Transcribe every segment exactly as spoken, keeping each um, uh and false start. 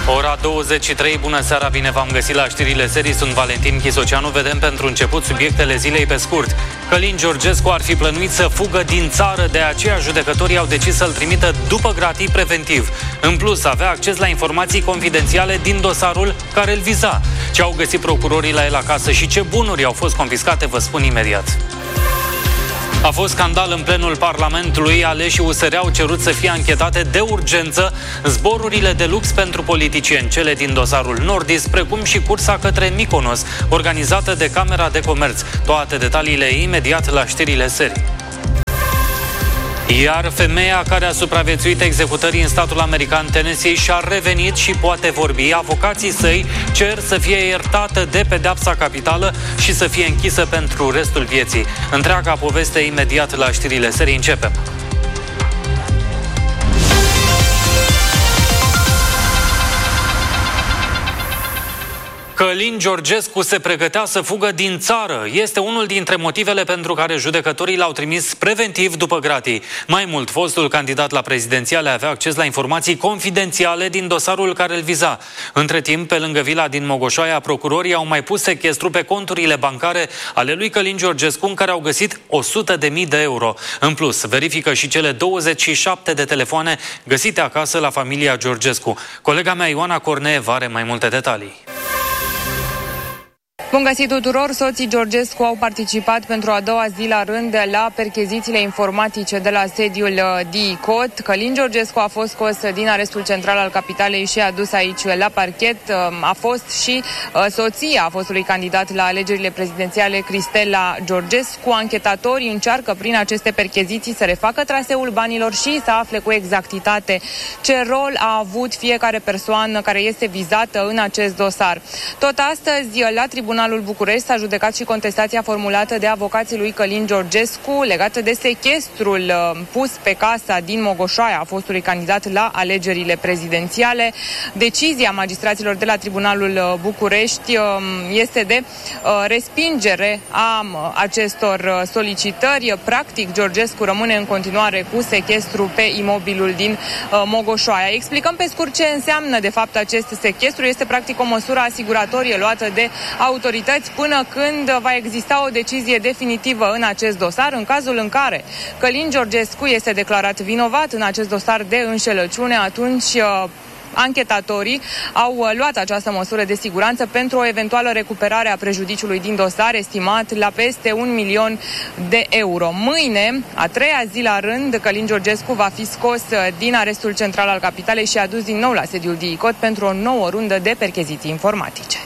Ora douăzeci și trei, bună seara, bine v-am găsit la știrile serii, sunt Valentin Chisoceanu. Vedem pentru început subiectele zilei pe scurt. Călin Georgescu ar fi plănuit să fugă din țară, de aceea judecătorii au decis să-l trimită după gratii preventiv. În plus, avea acces la informații confidențiale din dosarul care îl viza. Ce au găsit procurorii la el acasă și ce bunuri au fost confiscate, vă spun imediat. A fost scandal în plenul Parlamentului. Aleșii U S R au cerut să fie anchetate de urgență zborurile de lux pentru politicieni, cele din dosarul Nordis, precum și cursa către Mykonos, organizată de Camera de Comerț. Toate detaliile imediat la știrile serii. Iar femeia care a supraviețuit executării în statul american Tennessee și-a revenit și poate vorbi. Avocații săi cer să fie iertată de pedeapsa capitală și să fie închisă pentru restul vieții. Întreaga poveste imediat la știrile serii. Începem. Călin Georgescu se pregătea să fugă din țară. Este unul dintre motivele pentru care judecătorii l-au trimis preventiv după gratii. Mai mult, fostul candidat la prezidențiale avea acces la informații confidențiale din dosarul care îl viza. Între timp, pe lângă vila din Mogoșoaia, procurorii au mai pus sechestru pe conturile bancare ale lui Călin Georgescu, în care au găsit o sută de mii de euro. În plus, verifică și cele douăzeci și șapte de telefoane găsite acasă la familia Georgescu. Colega mea Ioana Corneev are mai multe detalii. Bun găsit tuturor! Soții Georgescu au participat pentru a doua zi la rând la perchezițiile informatice de la sediul D I C O T. Călin Georgescu a fost scos din arestul central al capitalei și adus aici la parchet. A fost și soția fostului candidat la alegerile prezidențiale, Cristela Georgescu. Anchetatorii încearcă prin aceste percheziții să refacă traseul banilor și să afle cu exactitate ce rol a avut fiecare persoană care este vizată în acest dosar. Tot astăzi, la Tribunalul București s-a judecat și contestația formulată de avocații lui Călin Georgescu legată de sechestrul uh, pus pe casa din Mogoșoaia a fostului candidat la alegerile prezidențiale. Decizia magistraților de la Tribunalul București uh, este de uh, respingere a uh, acestor uh, solicitări. Practic, Georgescu rămâne în continuare cu sechestru pe imobilul din uh, Mogoșoaia. Explicăm pe scurt ce înseamnă de fapt acest sechestru. Este practic o măsură asiguratorie luată de autorități până când va exista o decizie definitivă în acest dosar. În cazul în care Călin Georgescu este declarat vinovat în acest dosar de înșelăciune, atunci uh, anchetatorii au uh, luat această măsură de siguranță pentru o eventuală recuperare a prejudiciului din dosar, estimat la peste un milion de euro. Mâine, a treia zi la rând, Călin Georgescu va fi scos uh, din arestul central al capitalei și adus din nou la sediul D I C O T pentru o nouă rundă de percheziții informatice.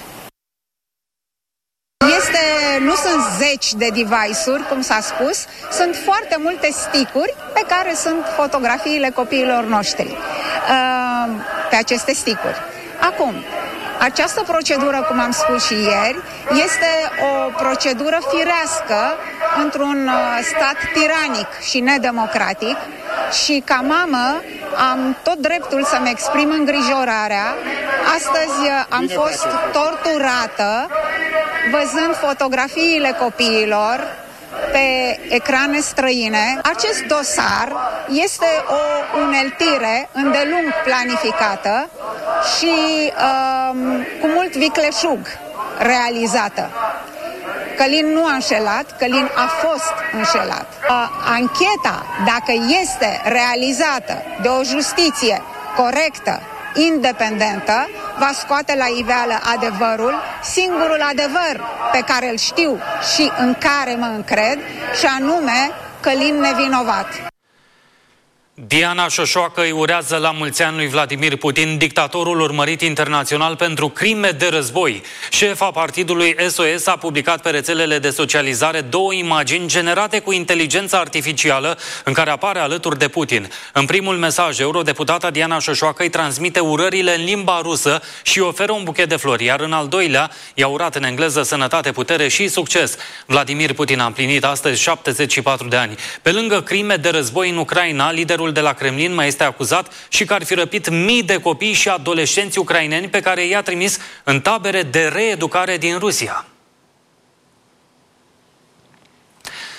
Este, nu sunt zeci de device-uri, cum s-a spus, sunt foarte multe stick-uri pe care sunt fotografiile copiilor noștri uh, pe aceste stick-uri. Acum, această procedură, cum am spus și ieri, este o procedură firească într-un stat tiranic și nedemocratic și ca mamă am tot dreptul să-mi exprim îngrijorarea. Astăzi am fost torturată văzând fotografiile copiilor pe ecrane străine. Acest dosar este o uneltire îndelung planificată și um, cu mult vicleșug realizată. Călin nu a înșelat, Călin a fost înșelat. Ancheta, dacă este realizată de o justiție corectă, independentă, va scoate la iveală adevărul, singurul adevăr pe care îl știu și în care mă încred, și anume Călin nevinovat. Diana Șoșoacă îi urează la mulți ani lui Vladimir Putin, dictatorul urmărit internațional pentru crime de război. Șefa partidului S O S a publicat pe rețelele de socializare două imagini generate cu inteligență artificială în care apare alături de Putin. În primul mesaj, eurodeputata Diana Șoșoacă îi transmite urările în limba rusă și oferă un buchet de flori, iar în al doilea i-a urat în engleză sănătate, putere și succes. Vladimir Putin a împlinit astăzi șaptezeci și patru de ani. Pe lângă crime de război în Ucraina, liderul de la Kremlin mai este acuzat și că ar fi răpit mii de copii și adolescenți ucraineni pe care i-a trimis în tabere de reeducare din Rusia.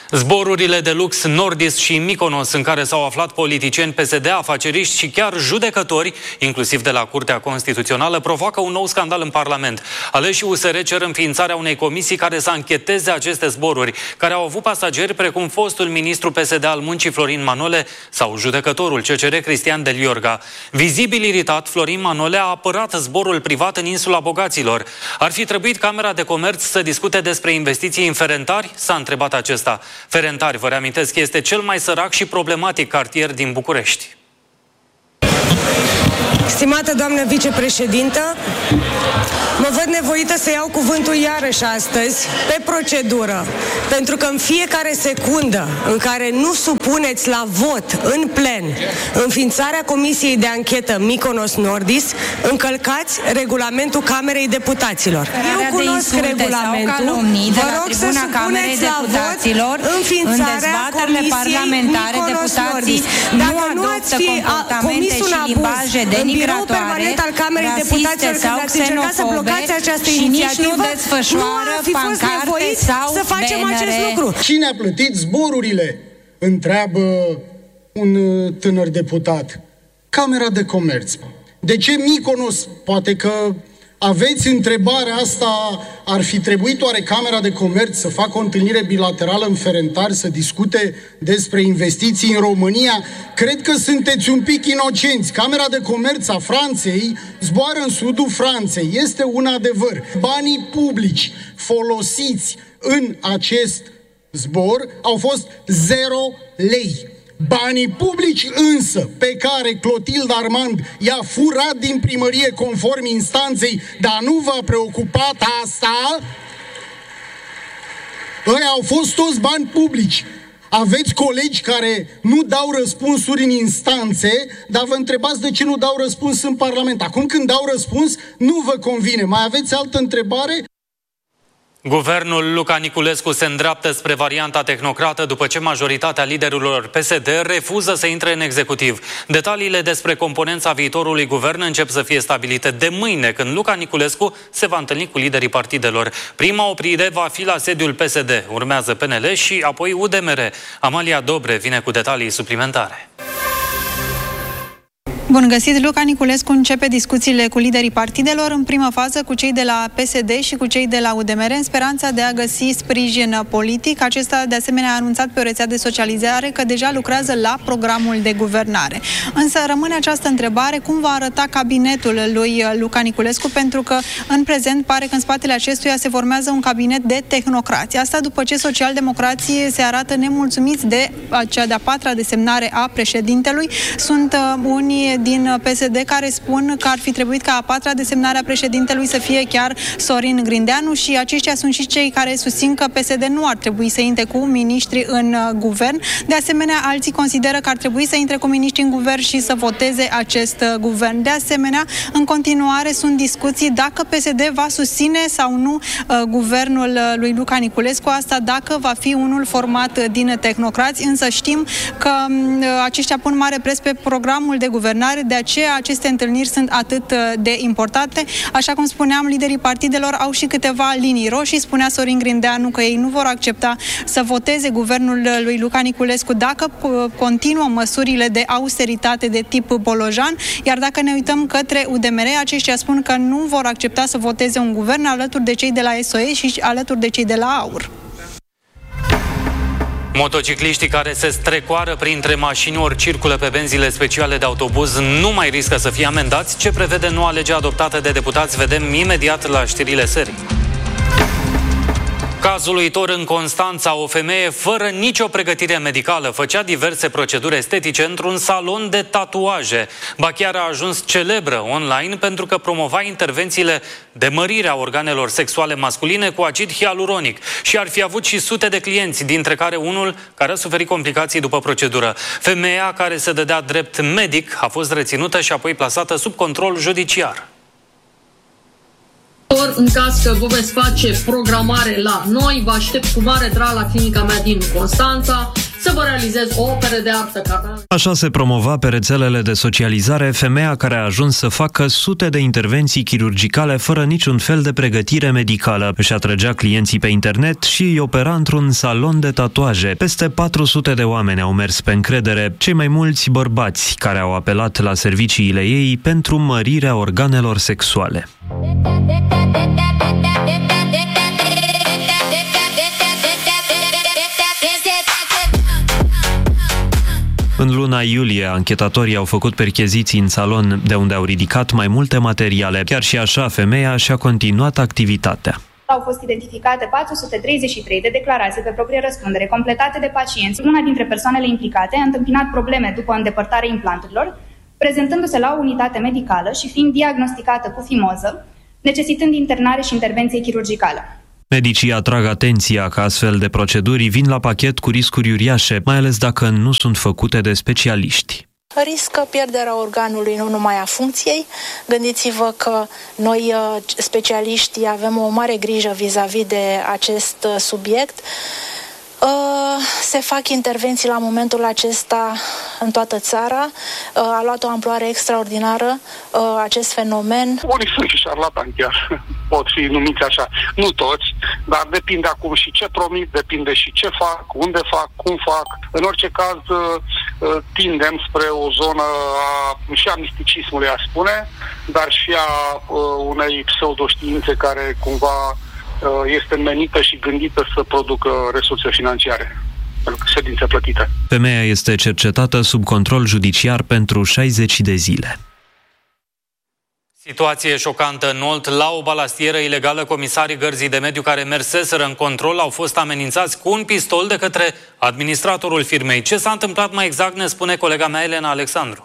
Zborurile de lux Nordis și Mykonos, în care s-au aflat politicieni, P S D, afaceriști și chiar judecători, inclusiv de la Curtea Constituțională, provoacă un nou scandal în Parlament. Aleșii U S R cer înființarea unei comisii care să ancheteze aceste zboruri, care au avut pasageri precum fostul ministru P S D al Muncii Florin Manole sau judecătorul C C R Cristian Del Iorga. Vizibil iritat, Florin Manole a apărat zborul privat în insula Bogaților. Ar fi trebuit Camera de Comerț să discute despre investiții în Ferentari? S-a întrebat acesta. Ferentari, vă reamintesc, este cel mai sărac și problematic cartier din București. Stimată doamnă vicepreședintă, mă văd nevoită să iau cuvântul iarăși astăzi pe procedură, pentru că în fiecare secundă în care nu supuneți la vot în plen înființarea Comisiei de Anchetă Mykonos Nordis, încălcați regulamentul Camerei Deputaților. Eu cunosc regulamentul, vă rog să supuneți la vot înființarea Comisiei Mykonos Nordis. Dacă nu ați fi comis un abuz în biroul permanent al Camerei Deputaților când ați încercat să blocați această inițiativă, nu ar fi fost nevoit să facem acest lucru. Cine a plătit zborurile? Întreabă un tânăr deputat. Camera de Comerț. De ce Mykonos? Poate că aveți întrebarea asta, ar fi trebuit oare Camera de Comerț să facă o întâlnire bilaterală în Ferentari, să discute despre investiții în România? Cred că sunteți un pic inocenți. Camera de Comerț a Franței zboară în sudul Franței. Este un adevăr. Banii publici folosiți în acest zbor au fost zero lei. Banii publici însă, pe care Clotilde Armand i-a furat din primărie conform instanței, dar nu v-a preocupat asta, ăia au fost toți bani publici. Aveți colegi care nu dau răspunsuri în instanțe, dar vă întrebați de ce nu dau răspuns în Parlament. Acum când dau răspuns, nu vă convine. Mai aveți altă întrebare? Guvernul Luca Niculescu se îndreaptă spre varianta tehnocrată după ce majoritatea liderilor P S D refuză să intre în executiv. Detaliile despre componența viitorului guvern încep să fie stabilite de mâine, când Luca Niculescu se va întâlni cu liderii partidelor. Prima oprire va fi la sediul P S D, urmează P N L și apoi U D M R. Amalia Dobre vine cu detalii suplimentare. Bun găsit! Luca Niculescu începe discuțiile cu liderii partidelor, în prima fază cu cei de la P S D și cu cei de la U D M R, în speranța de a găsi sprijin politic. Acesta, de asemenea, a anunțat pe o rețea de socializare că deja lucrează la programul de guvernare. Însă rămâne această întrebare: cum va arăta cabinetul lui Luca Niculescu? Pentru că, în prezent, pare că în spatele acestuia se formează un cabinet de tehnocrați. Asta după ce socialdemocrații se arată nemulțumiți de cea de-a patra desemnare a președintelui. Sunt uh, unii din P S D care spun că ar fi trebuit ca a patra desemnare a președintelui să fie chiar Sorin Grindeanu și aceștia sunt și cei care susțin că P S D nu ar trebui să intre cu miniștri în guvern. De asemenea, alții consideră că ar trebui să intre cu miniștri în guvern și să voteze acest guvern. De asemenea, în continuare sunt discuții dacă P S D va susține sau nu guvernul lui Luca Niculescu, asta dacă va fi unul format din tehnocrați, însă știm că aceștia pun mare preț pe programul de guvernare. De aceea aceste întâlniri sunt atât de importante. Așa cum spuneam, liderii partidelor au și câteva linii roșii. Spunea Sorin Grindeanu că ei nu vor accepta să voteze guvernul lui Luca Niculescu dacă continuă măsurile de austeritate de tip bolojan, iar dacă ne uităm către U D M R, aceștia spun că nu vor accepta să voteze un guvern alături de cei de la S O E și alături de cei de la AUR. Motocicliștii care se strecoară printre mașini ori circulă pe benzile speciale de autobuz nu mai riscă să fie amendați. Ce prevede noua lege adoptată de deputați vedem imediat la știrile serii. Cazul uitor în Constanța: o femeie fără nicio pregătire medicală făcea diverse proceduri estetice într-un salon de tatuaje. Ba chiar a ajuns celebră online pentru că promova intervențiile de mărire a organelor sexuale masculine cu acid hialuronic și ar fi avut și sute de clienți, dintre care unul care a suferit complicații după procedură. Femeia, care se dădea drept medic, a fost reținută și apoi plasată sub control judiciar. În caz că vă veți face programare la noi, vă aștept cu mare drag la clinica mea din Constanța. să vă realizez o operă de artă. Așa se promova pe rețelele de socializare femeia care a ajuns să facă sute de intervenții chirurgicale fără niciun fel de pregătire medicală. Își atrăgea clienții pe internet și îi opera într-un salon de tatuaje. Peste patru sute de oameni au mers pe încredere, cei mai mulți bărbați care au apelat la serviciile ei pentru mărirea organelor sexuale. În luna iulie, anchetatorii au făcut percheziții în salon, de unde au ridicat mai multe materiale. Chiar și așa, femeia și-a continuat activitatea. Au fost identificate patru sute treizeci și trei de declarații pe proprie răspundere completate de pacienți. Una dintre persoanele implicate a întâmpinat probleme după îndepărtarea implanturilor, prezentându-se la o unitate medicală și fiind diagnosticată cu fimoză, necesitând internare și intervenție chirurgicală. Medicii atrag atenția că astfel de proceduri vin la pachet cu riscuri uriașe, mai ales dacă nu sunt făcute de specialiști. Riscă pierderea organului, nu numai a funcției. Gândiți-vă că noi, specialiștii, avem o mare grijă vis-a-vis de acest subiect. Se fac intervenții la momentul acesta în toată țara. A luat o amploare extraordinară acest fenomen. Unii sunt și șarlatani chiar, pot fi numiți așa. Nu toți, dar depinde acum și ce promit, depinde și ce fac, unde fac, cum fac. În orice caz tindem spre o zonă a, și a misticismului, aș spune, dar și a unei pseudoștiințe care cumva este menită și gândită să producă resurse financiare, ședințe plătite. Femeia este cercetată sub control judiciar pentru șaizeci de zile. Situație șocantă în Olt. La o balastieră ilegală, comisarii Gărzii de Mediu care merseseră în control au fost amenințați cu un pistol de către administratorul firmei. Ce s-a întâmplat mai exact ne spune colega mea Elena Alexandru.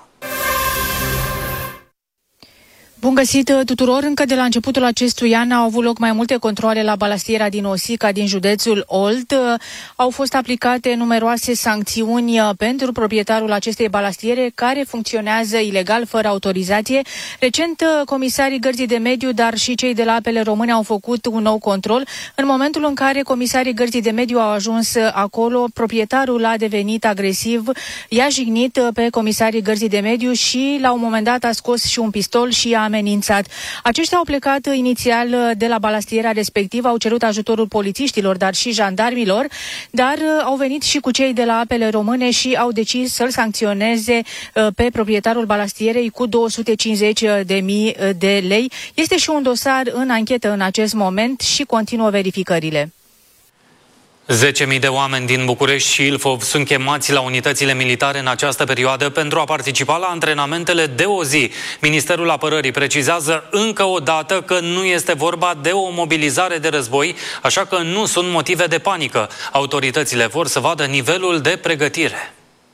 Bun găsit tuturor! Încă de la începutul acestui an au avut loc mai multe controale la balastiera din Osica, din județul Olt. Au fost aplicate numeroase sancțiuni pentru proprietarul acestei balastiere, care funcționează ilegal, fără autorizație. Recent, comisarii Gărzii de Mediu, dar și cei de la Apele Române au făcut un nou control. În momentul în care comisarii Gărzii de Mediu au ajuns acolo, proprietarul a devenit agresiv, i-a jignit pe comisarii Gărzii de Mediu și la un moment dat a scos și un pistol și a amenințat. Aceștia au plecat inițial de la balastiera respectivă, au cerut ajutorul polițiștilor, dar și jandarmilor, dar au venit și cu cei de la Apele Române și au decis să-l sancționeze pe proprietarul balastierei cu două sute cincizeci de mii de lei. Este și un dosar în anchetă în acest moment și continuă verificările. zece mii de oameni din București și Ilfov sunt chemați la unitățile militare în această perioadă pentru a participa la antrenamentele de o zi. Ministerul Apărării precizează încă o dată că nu este vorba de o mobilizare de război, așa că nu sunt motive de panică. Autoritățile vor să vadă nivelul de pregătire.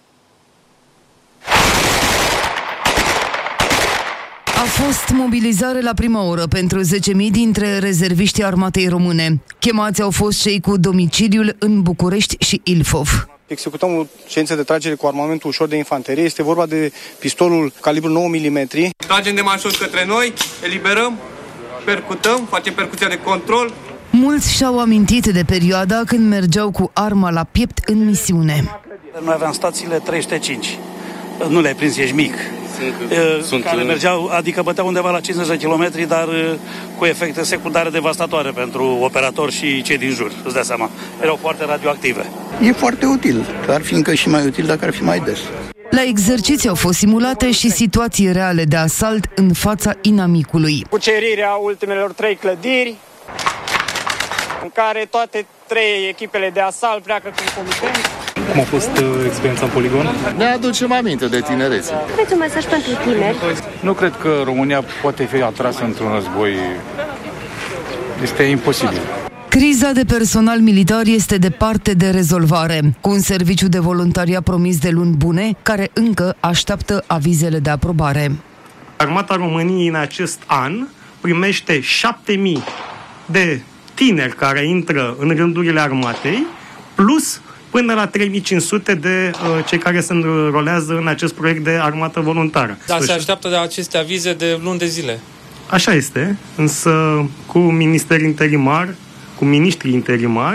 A fost mobilizare la prima oră pentru zece mii dintre rezerviștii armatei române. Chemați au fost cei cu domiciliul în București și Ilfov. Executăm o ședință de tragere cu armamentul ușor de infanterie. Este vorba de pistolul calibru nouă milimetri. Tragem de mai sus către noi, eliberăm, percutăm, facem percuția de control. Mulți și-au amintit de perioada când mergeau cu arma la piept în misiune. Noi aveam stațiile trei sute cinci. Nu le-ai prins, ești mic. Sunt, care mergeau, adică băteau undeva la cincizeci de kilometri, dar cu efecte secundare devastatoare pentru operatori și cei din jur, îți dai seama. Erau foarte radioactive. E foarte util, ar fi încă și mai util dacă ar fi mai des. La exerciții au fost simulate și situații reale de asalt în fața inamicului. Cucerirea ultimelor trei clădiri, în care toate trei echipele de asalt pleacă concomitent. Cum a fost uh, experiența în poligon? Ne aducem aminte de tinerețe. Aveți un mesaj pentru tineri? Nu cred că România poate fi atrasă într-un război. Este imposibil. Criza de personal militar este departe de rezolvare, cu un serviciu de voluntariat promis de luni bune, care încă așteaptă avizele de aprobare. Armata României în acest an primește șapte mii de tineri care intră în rândurile armatei, plus până la trei mii cinci sute de uh, cei care se înrolează în acest proiect de armată voluntară. Dar se așteaptă de aceste avize de luni de zile. Așa este, însă cu ministeri interimari, cu miniștri interimari,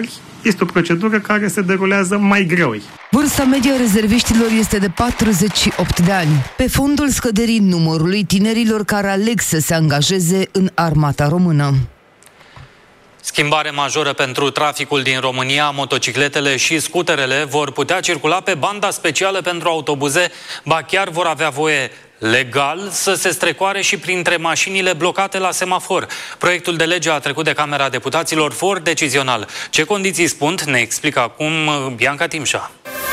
este o procedură care se derulează mai greoi. Vârsta medie a rezerviștilor este de patruzeci și opt de ani, pe fondul scăderii numărului tinerilor care aleg să se angajeze în armata română. Schimbare majoră pentru traficul din România. Motocicletele și scuterele vor putea circula pe banda specială pentru autobuze, ba chiar vor avea voie legal să se strecoare și printre mașinile blocate la semafor. Proiectul de lege a trecut de Camera Deputaților for decizional. Ce condiții spun, ne explică acum Bianca Timșa.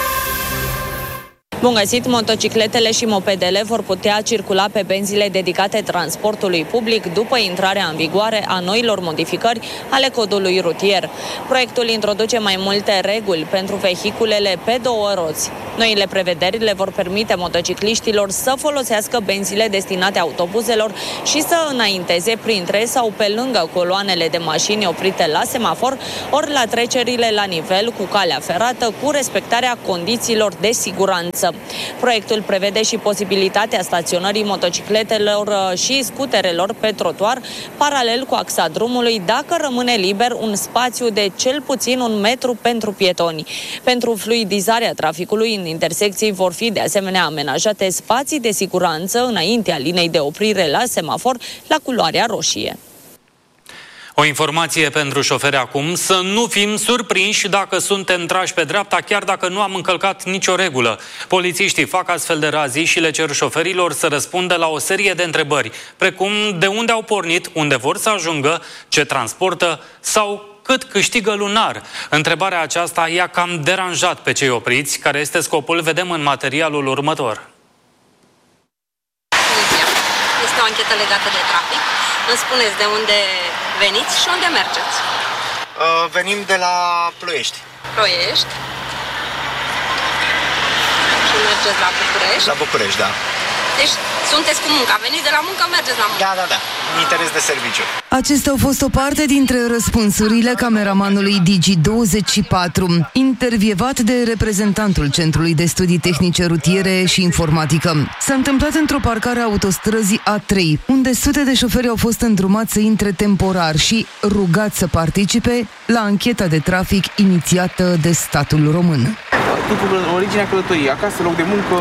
Bun găsit, motocicletele și mopedele vor putea circula pe benzile dedicate transportului public după intrarea în vigoare a noilor modificări ale codului rutier. Proiectul introduce mai multe reguli pentru vehiculele pe două roți. Noile prevederi le vor permite motocicliștilor să folosească benzile destinate autobuzelor și să înainteze printre sau pe lângă coloanele de mașini oprite la semafor, ori la trecerile la nivel cu calea ferată, cu respectarea condițiilor de siguranță. Proiectul prevede și posibilitatea staționării motocicletelor și scuterelor pe trotuar, paralel cu axa drumului, dacă rămâne liber un spațiu de cel puțin un metru pentru pietoni. Pentru fluidizarea traficului în intersecții vor fi de asemenea amenajate spații de siguranță înaintea linei de oprire la semafor, la culoarea roșie. O informație pentru șoferi acum: să nu fim surprinși dacă suntem trași pe dreapta, chiar dacă nu am încălcat nicio regulă. Polițiștii fac astfel de razii și le cer șoferilor să răspundă la o serie de întrebări, precum de unde au pornit, unde vor să ajungă, ce transportă sau cât câștigă lunar. Întrebarea aceasta i-a cam deranjat pe cei opriți. Care este scopul, vedem în materialul următor. Este o anchetă legată de trafic. Îmi spuneți de unde veniți și unde mergeți? Uh, venim de la Ploiești. Ploiești. Și mergeți la București? La București, da. Deci sunteți cu munca, veniți de la muncă, mergeți la muncă. Da, da, da, în interes de serviciu. Acestea au fost o parte dintre răspunsurile cameramanului Digi douăzeci și patru, intervievat de reprezentantul Centrului de Studii Tehnice Rutiere și Informatică. S-a întâmplat într-o parcare a autostrăzii A trei, unde sute de șoferi au fost îndrumați să intre temporar și rugați să participe la ancheta de trafic inițiată de statul român. Timpul, originea călătoriei, acasă, loc de muncă...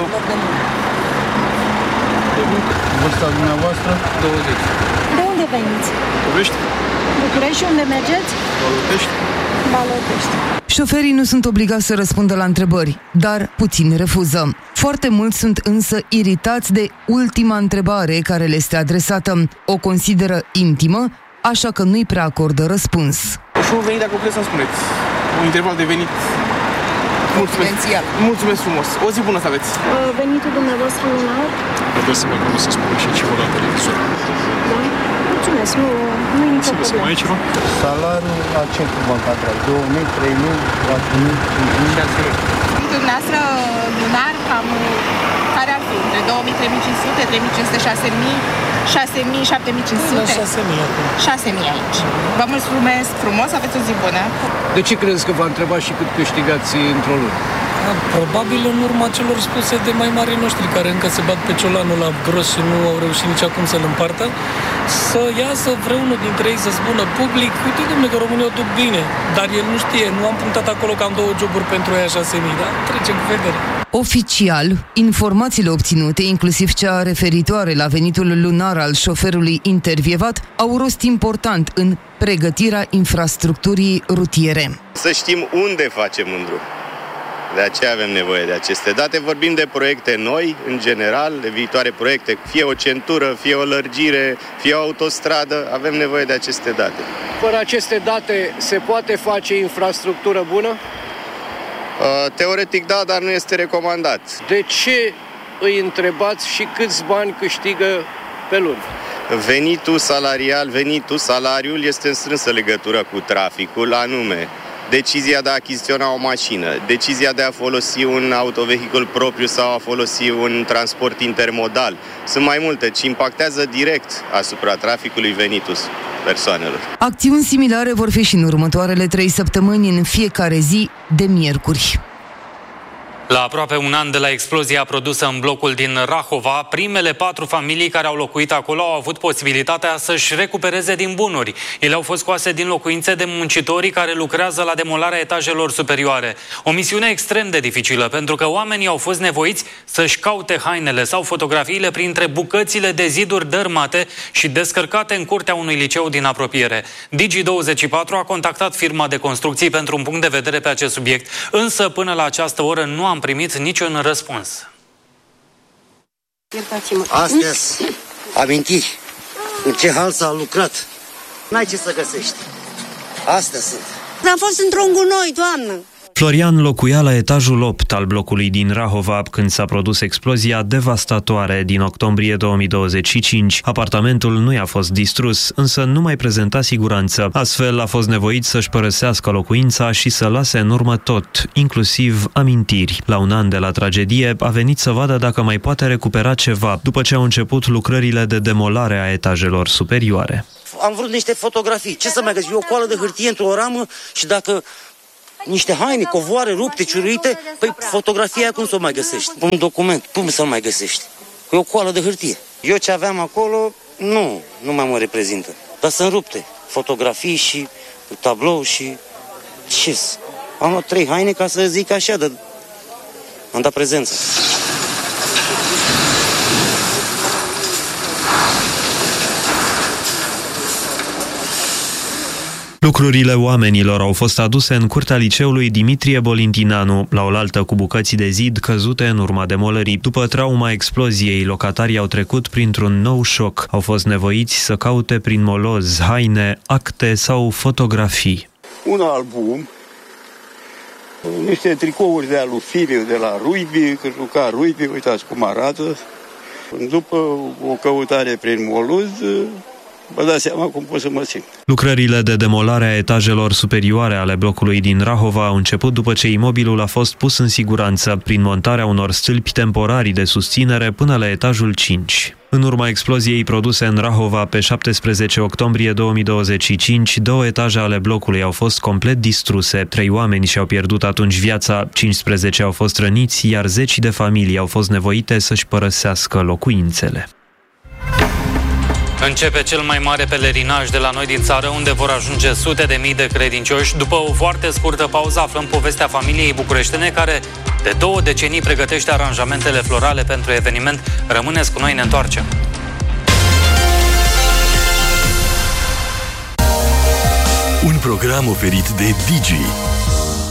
Vârsta dumneavoastră? douăzeci. De unde veniți? București. București și unde mergeți? Balotești. Balotești. Șoferii nu sunt obligați să răspundă la întrebări, dar puțini refuză. Foarte mulți sunt însă iritați de ultima întrebare care le este adresată. O consideră intimă, așa că nu-i prea acordă răspuns. Și un venit, dacă vreți să-mi spuneți. Un interval de venit. Mulțumesc. Mulțumesc frumos. O zi bună să aveți. Venitul dumneavoastră lunar? Trebuie să mai cum să spun și ceva la televizor. Da? Mulțumesc. Nu, nu e nicio problemă. Mai e ceva? Salariul la ce cu banca trei? două mii, trei mii, patru mii, cinci mii, șase mii. Dumneavoastră lunar, cam care ar fi? Între două mii, trei mii cinci sute, trei mii cinci sute, șase mii, șase mii, șapte mii cinci sute? șase mii acum. șase mii aici. Vă mulțumesc frumos, aveți o zi bună. De ce credeți că v-a întrebat și cât câștigați într-o lună? Probabil în urma celor spuse de mai mari noștri, care încă se bat pe ciolanul la gros și nu au reușit nici acum să-l împartă, să iasă vreunul dintre ei să spună public: uite, dom'le, că România o duc bine, dar el nu știe, nu am punctat acolo că am două joburi pentru ea șase mii, da? Trecem cu vedere. Oficial, informațiile obținute, inclusiv cea referitoare la venitul lunar al șoferului intervievat, au rost important în pregătirea infrastructurii rutiere. Să știm unde facem un drum. De aceea avem nevoie de aceste date. Vorbim de proiecte noi, în general, de viitoare proiecte, fie o centură, fie o lărgire, fie o autostradă, avem nevoie de aceste date. Fără aceste date se poate face infrastructură bună? Teoretic da, dar nu este recomandat. De ce îi întrebați și câți bani câștigă pe lună? Venitul salarial, venitul, salariul este în strânsă legătură cu traficul, anume decizia de a achiziționa o mașină, decizia de a folosi un autovehicul propriu sau a folosi un transport intermodal. Sunt mai multe, ci impactează direct asupra traficului venitul persoanelor. Acțiuni similare vor fi și în următoarele trei săptămâni, în fiecare zi de miercuri. La aproape un an de la explozia produsă în blocul din Rahova, primele patru familii care au locuit acolo au avut posibilitatea să-și recupereze din bunuri. Ele au fost scoase din locuințe de muncitorii care lucrează la demolarea etajelor superioare. O misiune extrem de dificilă, pentru că oamenii au fost nevoiți să-și caute hainele sau fotografiile printre bucățile de ziduri dărâmate și descărcate în curtea unui liceu din apropiere. Digi douăzeci și patru a contactat firma de construcții pentru un punct de vedere pe acest subiect, însă până la această oră nu am primit niciun răspuns. Astea-s amintiri. În ce hal s-a lucrat. N-ai ce să găsești. Astea sunt. Am fost într-un gunoi, doamnă. Florian locuia la etajul opt al blocului din Rahova când s-a produs explozia devastatoare din octombrie două mii douăzeci și cinci. Apartamentul nu i-a fost distrus, însă nu mai prezenta siguranță. Astfel a fost nevoit să-și părăsească locuința și să lase în urmă tot, inclusiv amintiri. La un an de la tragedie a venit să vadă dacă mai poate recupera ceva, după ce au început lucrările de demolare a etajelor superioare. Am vrut niște fotografii. Ce să mai găsi? O coală de hârtie într-o ramă și dacă niște haine, covoare rupte, ciuruite, păi fotografia cum să o mai găsești? Un document, cum să-l mai găsești? E o coală de hârtie. Eu ce aveam acolo, nu, nu mai mă reprezintă. Dar sunt rupte. Fotografii și tablou și... ce Am luat trei haine ca să zic așa, de... am dat prezență. Lucrurile oamenilor au fost aduse în curtea liceului Dimitrie Bolintinanu, la oaltă cu bucăți de zid căzute în urma demolării. După trauma exploziei, locatarii au trecut printr-un nou șoc. Au fost nevoiți să caute prin moloz haine, acte sau fotografii. Un album, niște tricouri de alufiliu de la rugby, că juca rugby, uitați cum arată. După o căutare prin moloz, vă dați seama cum pot să mă simt. Lucrările de demolare a etajelor superioare ale blocului din Rahova au început după ce imobilul a fost pus în siguranță prin montarea unor stâlpi temporari de susținere până la etajul cinci. În urma exploziei produse în Rahova pe șaptesprezece octombrie două mii douăzeci și cinci, două etaje ale blocului au fost complet distruse. Trei oameni și-au pierdut atunci viața, cincisprezece au fost răniți, iar zeci de familii au fost nevoite să-și părăsească locuințele. Începe cel mai mare pelerinaj de la noi din țară, unde vor ajunge sute de mii de credincioși. După o foarte scurtă pauză aflăm povestea familiei bucureștene care de două decenii pregătește aranjamentele florale pentru eveniment. Rămâneți cu noi, ne întoarcem. Un program oferit de Digi.